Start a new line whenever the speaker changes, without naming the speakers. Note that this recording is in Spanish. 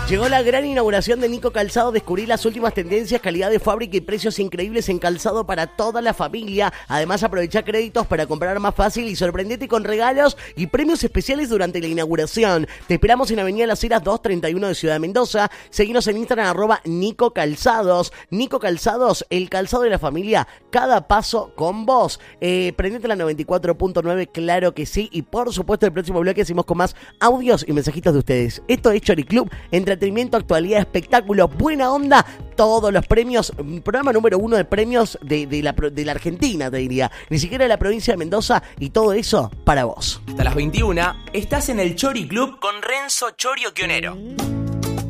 Llegó la gran inauguración de Nico Calzado. Descubrí las últimas tendencias, calidad de fábrica y precios increíbles en calzado para toda la familia. Además, aprovecha créditos para comprar más fácil y sorprendete con regalos y premios especiales durante la inauguración. Te esperamos en Avenida Las Heras 231 de Ciudad de Mendoza. Seguinos en Instagram @Nico Calzados. Nico Calzados, el calzado de la familia, cada paso con vos. Prendete la 94.9, claro que sí. Y por supuesto, el próximo bloque hacemos con más audios y mensajitos de ustedes. Esto es Chori Club, entretenimiento, actualidad, espectáculo, buena onda, todos los premios, programa número 1 de premios de la Argentina, te diría, ni siquiera de la provincia de Mendoza, y todo eso para vos.
Hasta las 21 estás en el Chori Club con Renzo Chorio Quionero.